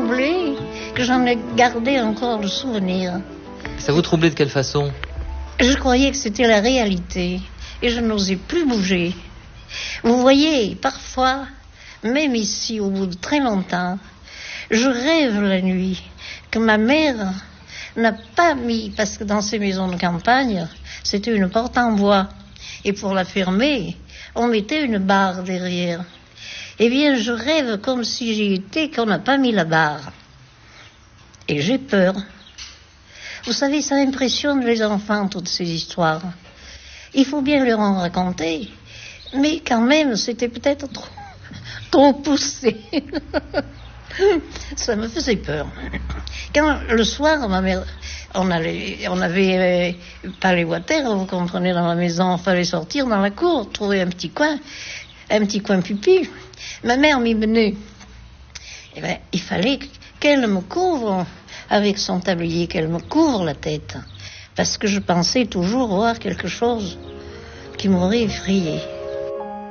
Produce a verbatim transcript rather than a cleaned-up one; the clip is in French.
troublée que j'en ai gardé encore le souvenir. Ça vous troublait de quelle façon? Je croyais que c'était la réalité et je n'osais plus bouger. Vous voyez, parfois, même ici, au bout de très longtemps, je rêve la nuit que ma mère n'a pas mis, parce que dans ces maisons de campagne, c'était une porte en bois. Et pour la fermer, on mettait une barre derrière. Eh bien, je rêve comme si j'y étais, qu'on n'a pas mis la barre. Et j'ai peur. Vous savez, ça impressionne les enfants, toutes ces histoires. Il faut bien leur en raconter, mais quand même, c'était peut-être trop, trop poussé. Ça me faisait peur. Quand le soir, ma mère, on allait, on avait euh, pas les voitures, vous comprenez, dans la maison, il fallait sortir dans la cour, trouver un petit coin, un petit coin pipi. Ma mère m'y menait. Eh ben, il fallait qu'elle me couvre avec son tablier, qu'elle me couvre la tête, parce que je pensais toujours voir quelque chose qui m'aurait effrayé.